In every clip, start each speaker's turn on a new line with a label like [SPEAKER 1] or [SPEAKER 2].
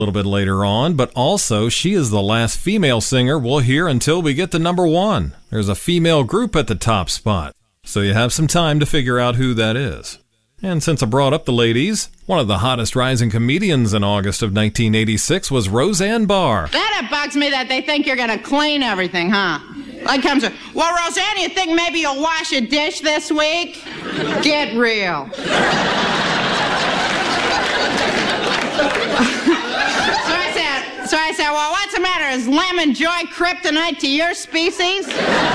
[SPEAKER 1] a little bit later on, but also she is the last female singer we'll hear until we get to number 1. There's a female group at the top spot, so you have some time to figure out who that is. And since I brought up the ladies, one of the hottest rising comedians in August of 1986 was Roseanne Barr.
[SPEAKER 2] That it bugs me that they think you're going to clean everything, huh? Like comes, well, Roseanne, you think maybe you'll wash a dish this week? Get real. So I said, well, what's the matter? Is lemon joy kryptonite to your species?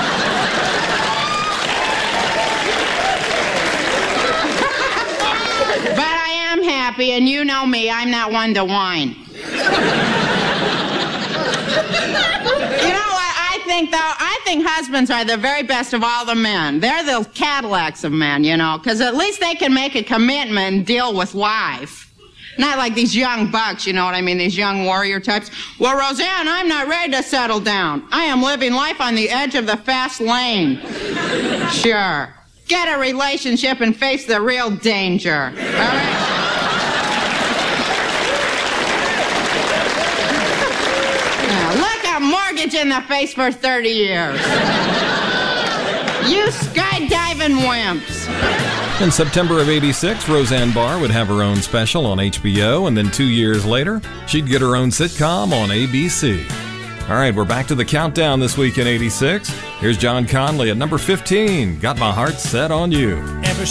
[SPEAKER 2] But I am happy, and you know me, I'm not one to whine. You know what I think, though? I think husbands are the very best of all the men. They're the Cadillacs of men, you know, because at least they can make a commitment and deal with life. Not like these young bucks, you know what I mean, these young warrior types. Well, Roseanne, I'm not ready to settle down. I am living life on the edge of the fast lane. Sure. Get a relationship and face the real danger. All right? Now, look a mortgage in the face for 30 years. You skydiving wimps.
[SPEAKER 1] In September of 86, Roseanne Barr would have her own special on HBO, and then 2 years later, she'd get her own sitcom on ABC. All right, we're back to the countdown this week in 86. Here's John Conley at number 15, Got My Heart Set on You.